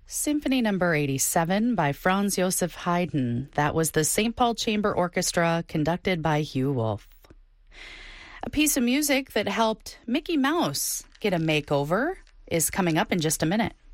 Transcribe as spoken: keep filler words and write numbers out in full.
Symphony Number eighty-seven by Franz Joseph Haydn. That was the Saint Paul Chamber Orchestra, conducted by Hugh Wolf. A piece of music that helped Mickey Mouse get a makeover is coming up in just a minute.